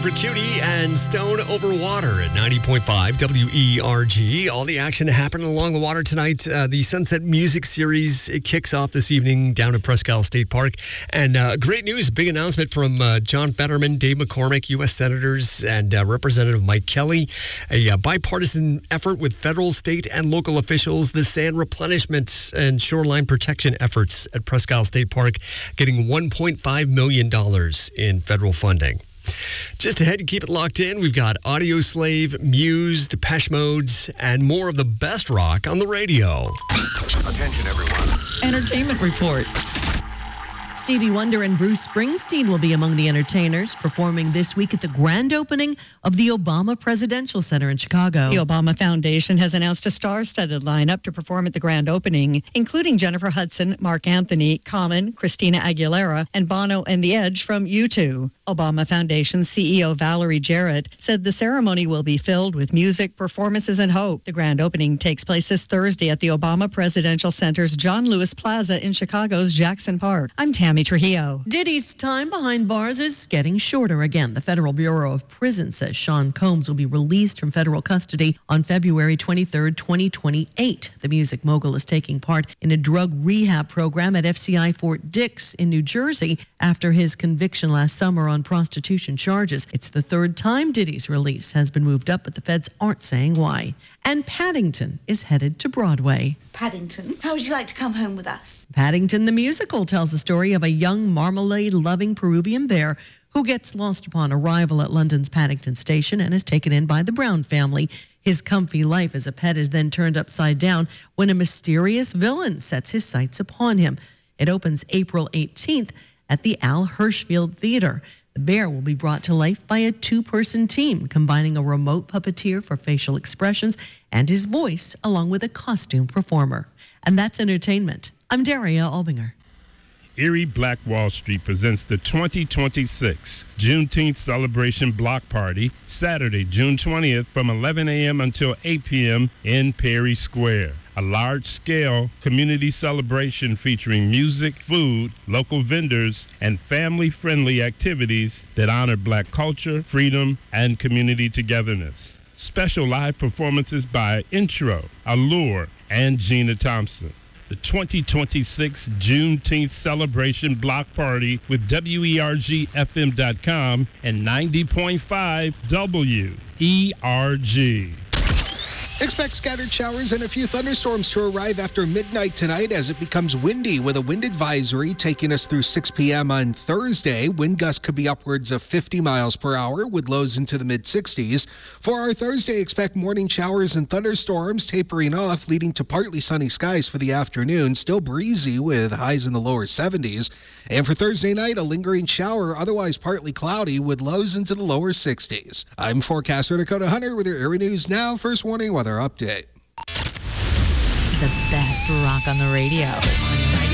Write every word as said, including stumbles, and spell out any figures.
For Cutie and Stone Over Water at ninety point five W E R G. All the action happening along the water tonight. Uh, the Sunset Music Series, it kicks off this evening down at Presque Isle State Park. And uh, great news, big announcement from uh, John Fetterman, Dave McCormick, U S Senators, and uh, Representative Mike Kelly. A uh, bipartisan effort with federal, state, and local officials. The sand replenishment and shoreline protection efforts at Presque Isle State Park getting one point five million dollars in federal funding. Just ahead, to keep it locked in, we've got Audio Slave, Muse, Depeche Mode, and more of the best rock on the radio. Attention, everyone. Entertainment report. Stevie Wonder and Bruce Springsteen will be among the entertainers performing this week at the grand opening of the Obama Presidential Center in Chicago. The Obama Foundation has announced a star-studded lineup to perform at the grand opening, including Jennifer Hudson, Mark Anthony, Common, Christina Aguilera, and Bono and The Edge from U two. Obama Foundation C E O Valerie Jarrett said the ceremony will be filled with music, performances, and hope. The grand opening takes place this Thursday at the Obama Presidential Center's John Lewis Plaza in Chicago's Jackson Park. I'm Tammy Trujillo. Diddy's time behind bars is getting shorter again. The Federal Bureau of Prisons says Sean Combs will be released from federal custody on February twenty-third, twenty twenty-eight. The music mogul is taking part in a drug rehab program at F C I Fort Dix in New Jersey after his conviction last summer on prostitution charges. It's the third time Diddy's release has been moved up, but the feds aren't saying why. And Paddington is headed to Broadway. Paddington, how would you like to come home with us? Paddington the Musical tells the story of a young marmalade-loving Peruvian bear who gets lost upon arrival at London's Paddington Station and is taken in by the Brown family. His comfy life as a pet is then turned upside down when a mysterious villain sets his sights upon him. It opens April eighteenth at the Al Hirschfield Theater. The bear will be brought to life by a two-person team, combining a remote puppeteer for facial expressions and his voice, along with a costume performer. And that's entertainment. I'm Daria Albinger. Erie Black Wall Street presents the twenty twenty-six Juneteenth Celebration Block Party, Saturday, June twentieth, from eleven a.m. until eight p.m. in Perry Square. A large-scale community celebration featuring music, food, local vendors, and family-friendly activities that honor Black culture, freedom, and community togetherness. Special live performances by Intro, Allure, and Gina Thompson. The twenty twenty-six Juneteenth Celebration Block Party with W E R G F M dot com and ninety point five W E R G. Expect scattered showers and a few thunderstorms to arrive after midnight tonight as it becomes windy, with a wind advisory taking us through six p.m. on Thursday. Wind gusts could be upwards of fifty miles per hour with lows into the mid-sixties. For our Thursday, expect morning showers and thunderstorms tapering off, leading to partly sunny skies for the afternoon. Still breezy with highs in the lower seventies. And for Thursday night, a lingering shower, otherwise partly cloudy with lows into the lower sixties. I'm forecaster Dakota Hunter with your Erie News Now First Warning Weather Update. The best rock on the radio.